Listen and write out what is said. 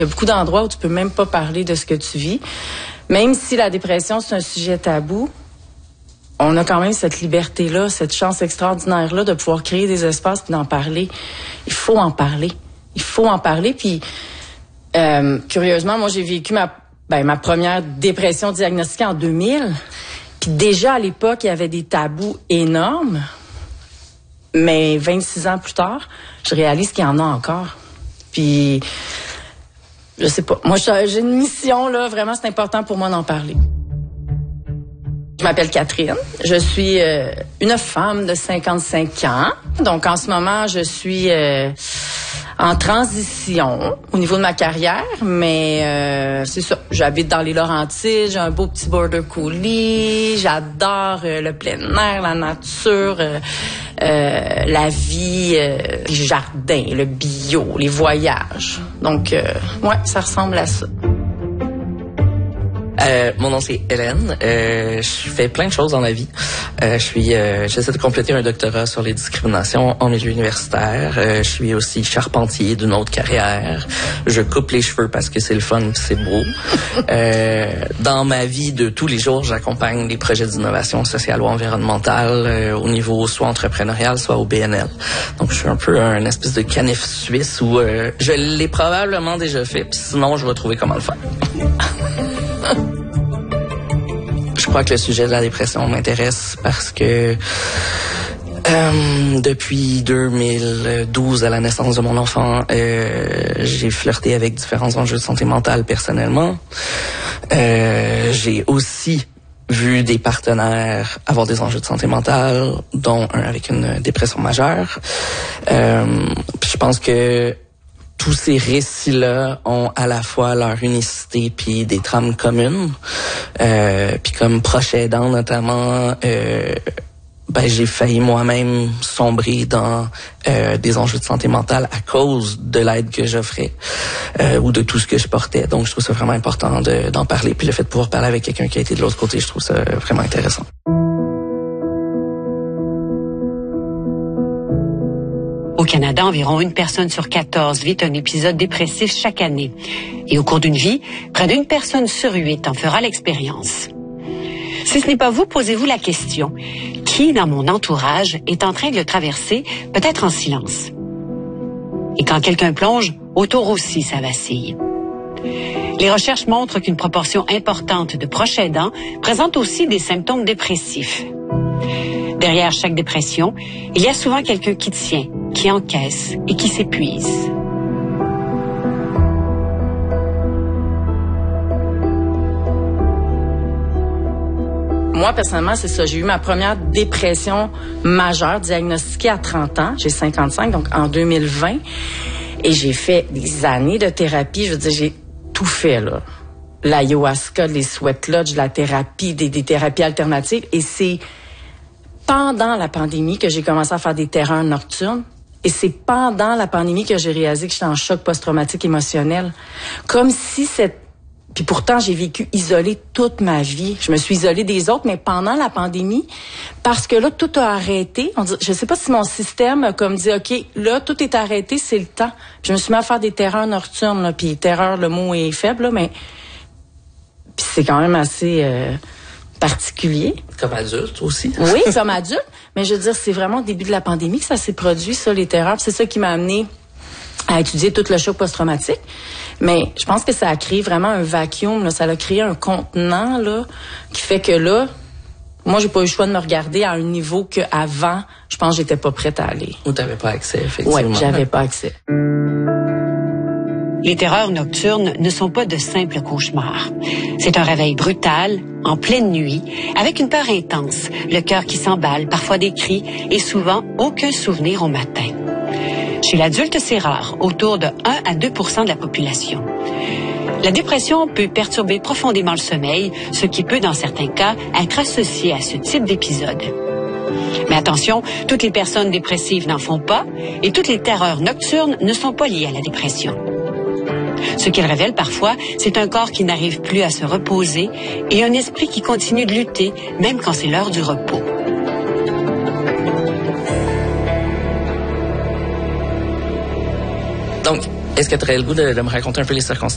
Il y a beaucoup d'endroits où tu peux même pas parler de ce que tu vis. Même si la dépression, c'est un sujet tabou, on a quand même cette liberté-là, cette chance extraordinaire-là de pouvoir créer des espaces et d'en parler. Il faut en parler. Il faut en parler. Puis, curieusement, moi, j'ai vécu ma première dépression diagnostiquée en 2000. Puis déjà, à l'époque, il y avait des tabous énormes. Mais 26 ans plus tard, je réalise qu'il y en a encore. Puis, je sais pas. Moi, j'ai une mission, là. Vraiment, c'est important pour moi d'en parler. Je m'appelle Catherine. Je suis une femme de 55 ans. Donc, en ce moment, je suis en transition au niveau de ma carrière. Mais c'est ça. J'habite dans les Laurentides. J'ai un beau petit border collie. J'adore le plein air, la nature, la vie, les jardins, le bio, les voyages. Donc, ouais, ça ressemble à ça. Mon nom c'est Hélène. Je fais plein de choses dans la vie. J'essaie de compléter un doctorat sur les discriminations en milieu universitaire. Je suis aussi charpentier d'une autre carrière. Je coupe les cheveux parce que c'est le fun, c'est beau. Dans ma vie de tous les jours, j'accompagne des projets d'innovation sociale ou environnementale au niveau soit entrepreneurial, soit au BNL. Donc je suis un peu un espèce de canif suisse où je l'ai probablement déjà fait, puis sinon je vais trouver comment le faire. Je crois que le sujet de la dépression m'intéresse parce que depuis 2012, à la naissance de mon enfant, j'ai flirté avec différents enjeux de santé mentale personnellement. J'ai aussi vu des partenaires avoir des enjeux de santé mentale, dont un avec une dépression majeure. Je pense que tous ces récits-là ont à la fois leur unicité puis des trames communes. Puis comme proche aidant notamment, j'ai failli moi-même sombrer dans des enjeux de santé mentale à cause de l'aide que j'offrais ou de tout ce que je portais. Donc je trouve ça vraiment important d'en parler. Puis le fait de pouvoir parler avec quelqu'un qui a été de l'autre côté, je trouve ça vraiment intéressant. Au Canada, environ 1 personne sur 14 vit un épisode dépressif chaque année. Et au cours d'une vie, près d'1 personne sur 8 en fera l'expérience. Si ce n'est pas vous, posez-vous la question. Qui dans mon entourage est en train de le traverser, peut-être en silence? Et quand quelqu'un plonge, autour aussi ça vacille. Les recherches montrent qu'une proportion importante de proches aidants présentent aussi des symptômes dépressifs. Derrière chaque dépression, il y a souvent quelqu'un qui tient, qui encaisse et qui s'épuise. Moi, personnellement, c'est ça. J'ai eu ma première dépression majeure diagnostiquée à 30 ans. J'ai 55, donc en 2020. Et j'ai fait des années de thérapie. Je veux dire, j'ai tout fait, là. L'ayahuasca, les sweat lodges, la thérapie, des thérapies alternatives. Et c'est pendant la pandémie que j'ai commencé à faire des terreurs nocturnes. Et c'est pendant la pandémie que j'ai réalisé que j'étais en choc post-traumatique émotionnel. Comme si Puis pourtant, j'ai vécu isolée toute ma vie. Je me suis isolée des autres, mais pendant la pandémie, parce que là, tout a arrêté. Je sais pas si mon système a comme dit, OK, là, tout est arrêté, c'est le temps. Puis je me suis mis à faire des terreurs nocturnes, là. Puis terreur, le mot est faible, là, mais puis c'est quand même assez particulier. Comme adulte aussi. Oui, comme adulte. Mais je veux dire, c'est vraiment au début de la pandémie que ça s'est produit, ça, les terreurs. Puis c'est ça qui m'a amené à étudier tout le choc post-traumatique. Mais je pense que ça a créé vraiment un vacuum, là. Ça a créé un contenant, là, qui fait que là, moi, j'ai pas eu le choix de me regarder à un niveau qu'avant, je pense que j'étais pas prête à aller. Ou t'avais pas accès, effectivement. Oui, j'avais pas accès. Les terreurs nocturnes ne sont pas de simples cauchemars. C'est un réveil brutal, en pleine nuit, avec une peur intense, le cœur qui s'emballe, parfois des cris et souvent aucun souvenir au matin. Chez l'adulte, c'est rare, autour de 1 à 2 % de la population. La dépression peut perturber profondément le sommeil, ce qui peut, dans certains cas, être associé à ce type d'épisode. Mais attention, toutes les personnes dépressives n'en font pas et toutes les terreurs nocturnes ne sont pas liées à la dépression. Ce qu'elle révèle parfois, c'est un corps qui n'arrive plus à se reposer et un esprit qui continue de lutter, même quand c'est l'heure du repos. Donc, est-ce que tu aurais le goût de me raconter un peu les circonstances